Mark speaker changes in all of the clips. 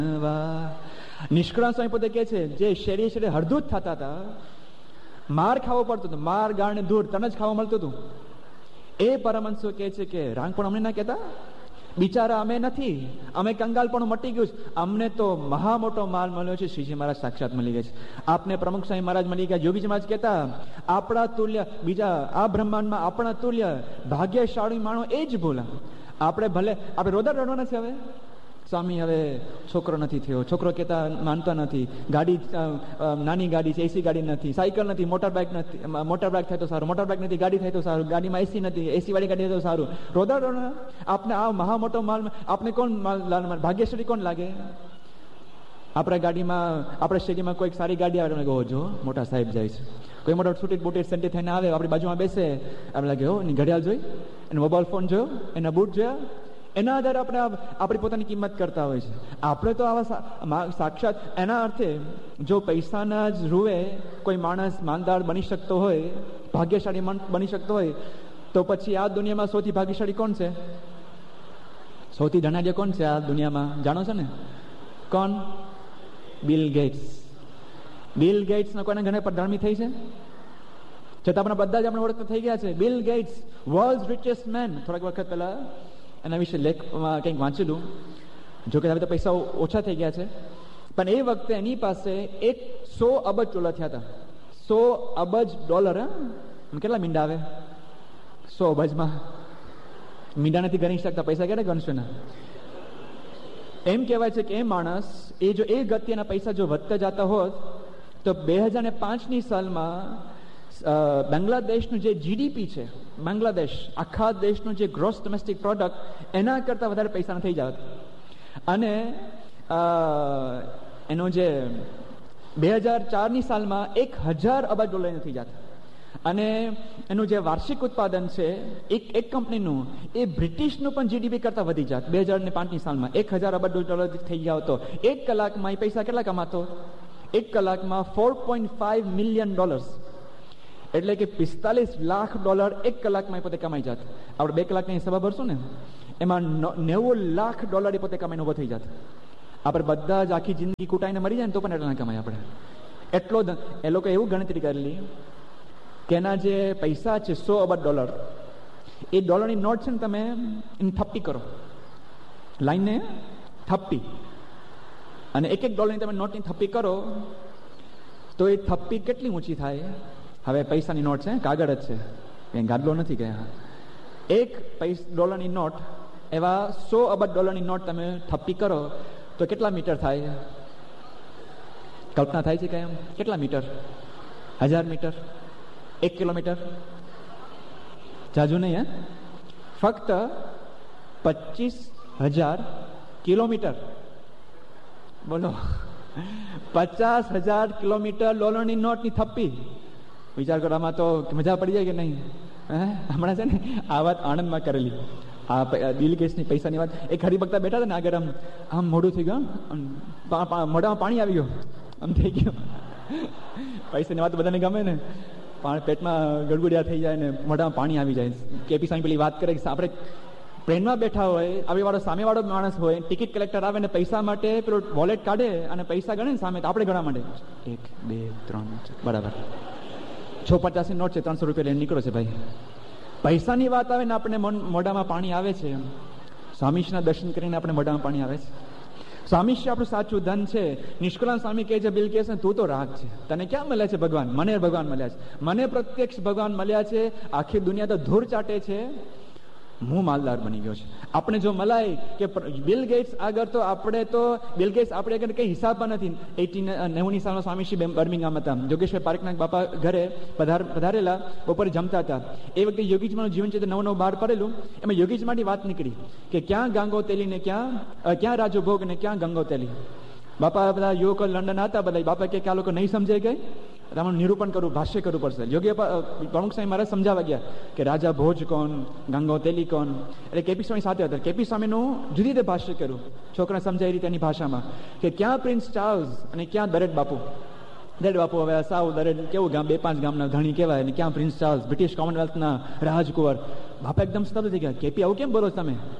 Speaker 1: નિષ્કળાનંદ સ્વામી પોતે કે છે, જે શેરી શેરી હળદૂત થતા હતા, માર ખાવો પડતો હતો, માર ગાળને ધૂળ તને જ ખાવા મળતું હતું. એ પરમહંસો કહે છે કે રાંગ પણ અમને ના કહેતા, બિચારા અમે નથી, અમે કંગાલ પણ મટી ગયું છે, અમને તો મહા મોટો માલ મળ્યો છે. શ્રીજી મહારાજ સાક્ષાત મળી ગયા છે. આપને પ્રમુખ સ્વામી મહારાજ મળી ગયા. યોગીજી મહારાજ કહેતા, આપણા તુલ્ય બીજા આ બ્રહ્માંડમાં આપણા તુલ્ય ભાગ્યશાળી માણો એ જ ભૂલા. આપણે ભલે આપણે રોદા રડવાના છે. હવે સ્વામી હવે છોકરો નથી થયો, છોકરો કહેતા માનતા નથી, ગાડી નાની ગાડી છે, એસી ગાડી નથી, સાયકલ નથી, મોટર બાઇક નથી, મોટર બાઇક થાય તો સારું, મોટર બાઇક નથી, ગાડી થાય તો સારું, ગાડીમાં એસી નથી, એસી વાળી ગાડી થાય તો સારું. રોદા રડવાના. આપણે આ મહા મોટો માલ આપણે કોણ ભાગ્યશ્રી કોણ લાગે? આપણે ગાડીમાં આપણે શેરીમાં કોઈક સારી ગાડી આવે, કહો જો મોટા સાહેબ જાય છે, કોઈ મોટા છૂટી બૂટી સેન્ટી થઈને આવે, આપણી બાજુમાં બેસે, આપણે લાગે હો એની ઘડિયાળ જોઈ, એનો મોબાઈલ ફોન જોયો, એના બૂટ જોયા, એના આધારે આપણે આપણી પોતાની કિંમત કરતા હોય છે. આપણે તો આવા સાક્ષાત એના અર્થે જો પૈસાના જ રૂએ કોઈ માણસ માનદાર બની શકતો હોય, ભાગ્યશાળી બની શકતો હોય, તો પછી આ દુનિયામાં સૌથી ભાગ્યશાળી કોણ છે? સૌથી ધનાઢ્ય કોણ છે આ દુનિયામાં? જાણો છો ને કોણ? Bill gates. બિલ ગેટ્સના કોઈને ઘણા પર ધર્મી થઈ છે, છતાં આપણા બધા જ આપણે ઓળખતા થઈ ગયા છે. Bill gates world richest main. થોડાક વખત પહેલા એના વિશે લેખમાં કંઈક વાંચેલું. જોકે હવે તો પૈસા ઓછા થઈ ગયા છે, પણ એ વખતે એની પાસે 100 અબજ ડોલર થયા હતા. 100 અબજ ડોલર. કેટલા મીંડા આવે 100 અબજમાં? મીંડા નથી ગણી શકતા, પૈસા ક્યારે ગણશે ને? એમ કહેવાય છે કે એ માણસ જો એ ગતિના પૈસા જો વધતા જતા હોત તો 2005ની સાલમાં બાંગ્લાદેશનું જે જીડીપી છે, બાંગ્લાદેશ આખા દેશનું જે ગ્રોસ ડોમેસ્ટિક પ્રોડક્ટ, એના કરતાં વધારે પૈસા થઈ જાત. અને એનો જે 2004ની સાલમાં 1000 અબજ ડોલર થઈ જાત. અને એનું જે વાર્ષિક ઉત્પાદન છે એક કંપનીનું, એ બ્રિટિશનું પણ જીડીપી કરતાં વધી જાત. 2005ની સાલમાં 1000 અબજ ડોલર થઈ ગયા તો 1 કલાકમાં એ પૈસા કેટલા કમાતો? 1 કલાકમાં $4.5 મિલિયન. એટલે કે $45 લાખ 1 કલાકમાં એ પોતે કમાઈ જાત. આપણે 2 કલાકની સભા ભરશું ને, એમાં $90 લાખ એ પોતે કમાઈને ઉભો થઈ જાત. આપણે બધા જ આખી જિંદગી કૂટાઈને મરી જાય ને તો પણ એટલા ના કમાય આપણે. એટલો એ લોકો એવું ગણતરી કરેલી કે એના જે પૈસા છે $100 અબજ, એ ડોલરની નોટ છે ને, તમે એની થપ્પી કરો, લાઈને થપ્પી, અને એક ડોલરની તમે નોટની થપ્પી કરો તો એ થપ્પી કેટલી ઊંચી થાય? હવે પૈસાની નોટ છે, કાગળ જ છે, એ ગાદલો નથી ગયા. $1 નોટ, એવા $100 અબજ નોટ તમે થપ્પી કરો તો કેટલા મીટર થાય? કલ્પના થાય છે કે એમ? કેટલા મીટર? 1000 મીટર? 1 કિલોમીટર? જાજુ નહીં હે, ફક્ત 25,000 કિલોમીટર. બોલો, 50,000 કિલોમીટર ડોલરની નોટની થપ્પી. વિચાર કરો, આમાં તો મજા પડી જાય કે નહીં? હમણાં છે ને આ વાત આણંદમાં કરેલી, આ બિલ ગેટ્સની પૈસાની વાત. એક હરિભક્તા બેઠા હતા ને આગળ, આમ મોઢું થઈ ગયું, મોઢામાં પાણી આવી ગયું, આમ થઈ ગયું. પૈસાની વાત બધાને ગમે ને, પેટમાં ગડગડિયા થઈ જાય ને મોઢામાં પાણી આવી જાય. કેપી સ્વામી પેલી વાત કરે કે આપણે ટ્રેનમાં બેઠા હોય, આવી વાળો સામેવાળો માણસ હોય, ટિકિટ કલેક્ટર આવે ને પૈસા માટે પેલો વોલેટ કાઢે અને પૈસા ગણે ને સામે, તો આપણે ગણવા માંડે 1 2 3 બરાબર 650 નોટ છે, 300 રૂપિયા લઈને નીકળો છે ભાઈ. પૈસાની વાત આવે ને આપણે મોઢામાં પાણી આવે છે. સ્વામીશ્રીના દર્શન કરીને આપણે મોઢામાં પાણી આવે છે. સ્વામીશ્રી આપણું સાચું ધન છે. નિષ્કળાનંદ સ્વામી કહે છે, બિલ ગેટ્સ, તું તો રાગ છે, તને ક્યાં મળ્યા છે ભગવાન? મને ભગવાન મળ્યા છે, મને પ્રત્યક્ષ ભગવાન મળ્યા છે. આખી દુનિયા તો ધૂળ ચાટે છે, હું માલદાર બની ગયો છે. આપણે જો મલાય કે બિલ ગેટ્સ આગળ, તો આપણે તો બિલ ગેટ્સ આપણે આગળ કઈ હિસાબમાં નથી. 1890ની સાલમાં સ્વામીશ્રી બર્મિંગહામ હતા, જોગેશ્વર પારેખનાથ બાપા ઘરે પધારેલા, બપોરે જમતા હતા. એ વખતે યોગીજીમાનું જીવન ચરિત્ર નવું બહાર પડેલું. એમાં યોગીજીમાની વાત નીકળી કે ક્યાં ગાંગોતેલી ને ક્યાં રાજોભોગ ને ક્યાં ગંગોતેલી. બાપા બધા યુવકો લંડન હતા, બધા બાપા કે આ લોકો નહીં સમજાય ગઈ, તમારું નિરૂપણ કરવું, ભાષ્ય કરવું પડશે. યોગી પ્રમુખ સ્વામી મારા સમજાવવા ગયા કે રાજા ભોજ કોણ, ગંગોતેલી કોણ. એટલે કેપી સ્વામી સાથે હતા. કેપી સ્વામીનું જુદી રીતે ભાષ્ય કર્યું, છોકરાને સમજાય રીતે એની ભાષામાં, કે ક્યાં પ્રિન્સ ચાર્લ્સ અને ક્યાં દરેડ બાપુ. દરેડ બાપુ હવે સાવ દરેડ કેવું ગામ, 2-5 ગામના ધણી કહેવાય, અને ક્યાં પ્રિન્સ ચાર્લ્સ, બ્રિટિશ કોમનવેલ્થના રાજકુંવર. બાપા એકદમ સ્તબ્ધ થઈ ગયા. કેપી આવું કેમ બોલો તમે?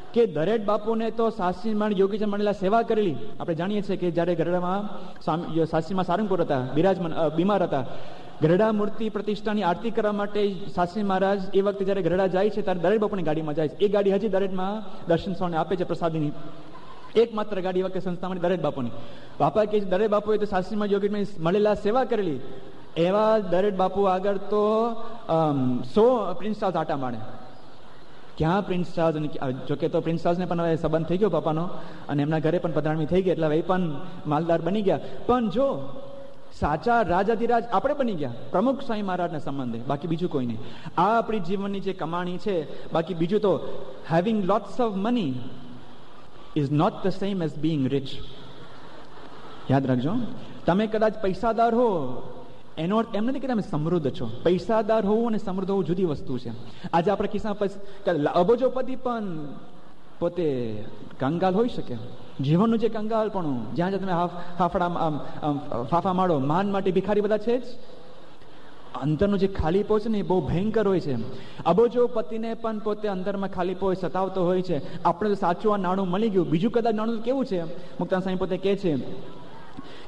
Speaker 1: કે દરેક બાપુને તો સાસરીમાં યોગીજી મળેલા સેવા કરેલી. આપણે જાણીએ છીએ કે જ્યારે ગરડામાં સાસરીમાં સારંગપુર હતા, બિરાજમાન બીમાર હતા, ગરડા મૂર્તિ પ્રતિષ્ઠાની આરતી કરવા માટે શાસ્ત્રી મહારાજ એ વખતે જ્યારે ગરડા જાય છે ત્યારે દરેક બાપુની ગાડીમાં જાય છે. એ ગાડી હજી દરેકમાં દર્શન સ્વામી આપે છે પ્રસાદીની. એકમાત્ર ગાડી વખતે સંસ્થામાં દરેક બાપુની. બાપા કે દરેક બાપુએ તો શાસ્ત્રીમાં યોગીમાં મળેલા સેવા કરેલી. એવા દરેક બાપુ આગળ તો 100 પ્રિન્સ ચાર્લ્સ આટા માણે. ક્યાં પ્રિન્સ ચાર્લ્સ, જોકે તો પ્રિન્સ ચાર્લ્સને પણ હવે સંબંધ થઈ ગયો બાપાનો, અને એમના ઘરે પણ પધરામણી થઈ ગઈ, એટલે એ પણ માલદાર બની ગયા. પણ જો સાચા રાજાધિરાજ આપણે બની ગયા પ્રમુખ સ્વામી મહારાજના સંબંધે, બાકી બીજું કોઈ નહીં. આ આપણી જીવનની જે કમાણી છે, બાકી બીજું તો having lots of money is not the same as being rich. યાદ રાખજો, તમે કદાચ પૈસાદાર હો એનો અર્થ એમ નથી કે તમે સમૃદ્ધ છો. પૈસાદાર હોવું અને સમૃદ્ધ હોવું જુદી વસ્તુ છે. આજે આપણા ખિસ્સામાં અબજોપતિ પણ પોતે કંગાલ હોઈ શકે. જીવનનું જે કંગાલપણું, જ્યાં તમે ફાફા માળો, માન માટે ભિખારી બધા છે જ. અંદરનું જે ખાલીપો છે ને એ બહુ ભયંકર હોય છે. અબજોપતિને પણ પોતે અંદરમાં ખાલીપો સતાવતો હોય છે. આપણે તો સાચું આ નાણું મળી ગયું, બીજું કદાચ નાણું કેવું છે? મુક્તાન સ્વામી પોતે કહે છે